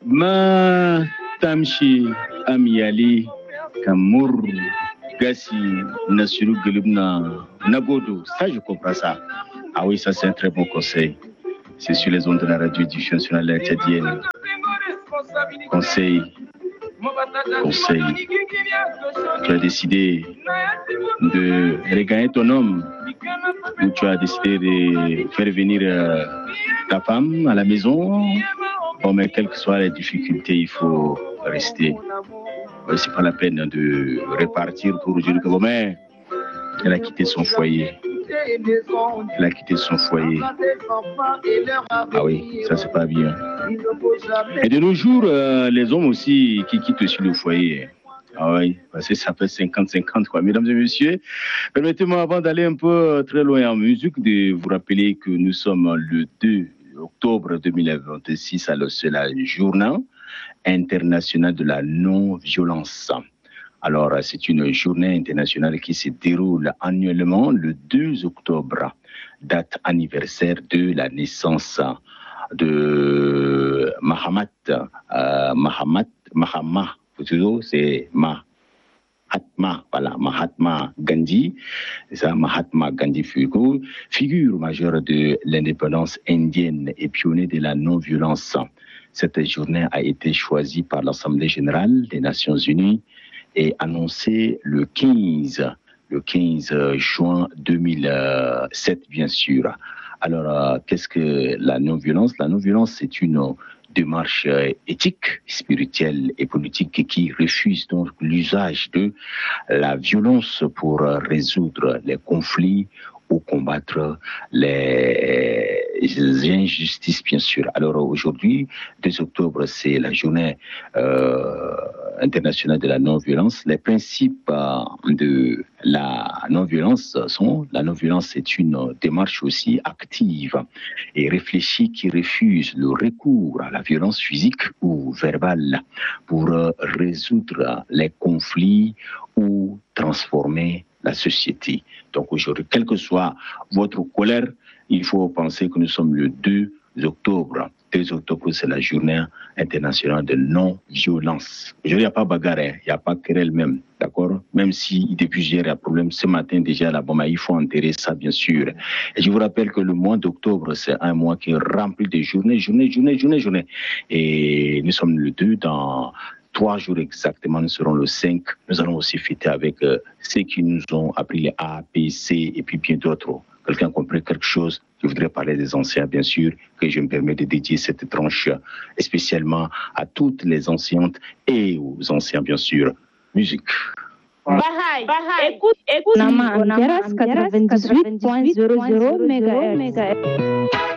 Ma tamshi amiyali kamur gasi nasiru gelubna nagodo. Ça, je comprends ça. Ah oui, ça c'est un très bon conseil. C'est sur les ondes de la radio-diffusion nationale tchadienne. Conseil. Tu as décidé de regagner ton homme ou tu as décidé de faire venir ta femme à la maison. Bon, mais quelles que soient les difficultés, il faut rester. C'est pas la peine de repartir pour dire que bon, mais elle a quitté son foyer. Elle a quitté son foyer. Ah oui, ça c'est pas bien. Et de nos jours, les hommes aussi qui quittent aussi le foyer. Ah oui, parce que ça fait 50-50 quoi. Mesdames et messieurs, permettez-moi avant d'aller un peu très loin en musique de vous rappeler que nous sommes le 2 octobre 2026, alors c'est la journée internationale de la non-violence. Alors, c'est une journée internationale qui se déroule annuellement le 2 octobre, date anniversaire de la naissance de Mahatma, c'est Mahatma Gandhi. C'est ça, Mahatma Gandhi figure majeure de l'indépendance indienne et pionnier de la non-violence. Cette journée a été choisie par l'Assemblée générale des Nations unies et annoncé le 15 juin 2007, bien sûr. Alors, qu'est-ce que la non-violence? La non-violence, c'est une démarche éthique, spirituelle et politique qui refuse donc l'usage de la violence pour résoudre les conflits ou combattre les injustices, bien sûr. Alors aujourd'hui, 2 octobre, c'est la journée internationale de la non-violence. Les principes de la non-violence sont: la non-violence est une démarche aussi active et réfléchie qui refuse le recours à la violence physique ou verbale pour résoudre les conflits ou transformer la société. Donc aujourd'hui, quelle que soit votre colère, il faut penser que nous sommes le 2 octobre. 2 octobre, c'est la journée internationale de non-violence. Aujourd'hui, il n'y a pas bagarre, il n'y a pas querelle même, d'accord? Même si depuis hier, il y a problème, ce matin déjà, là, bon, il faut enterrer ça, bien sûr. Et je vous rappelle que le mois d'octobre, c'est un mois qui est rempli de journées. Et nous sommes le 2 dans 3 jours exactement, nous serons le 5. Nous allons aussi fêter avec ceux qui nous ont appris les A, B, C et puis bien d'autres. Quelqu'un a compris quelque chose? Je voudrais parler des anciens, bien sûr, que je me permets de dédier cette tranche spécialement à toutes les anciennes et aux anciens, bien sûr. Musique. Bahai, écoute, Nama, 98.00 MHz.